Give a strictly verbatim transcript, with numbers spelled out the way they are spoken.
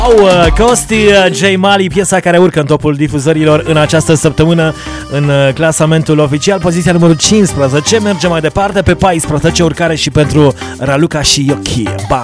Oh, Costi, J Mali, piesa care urcă în topul difuzărilor în această săptămână în clasamentul oficial, poziția numărul cincisprezece. Mergem mai departe, pe paisprezece urcare și pentru Raluca și Yoki. Ba.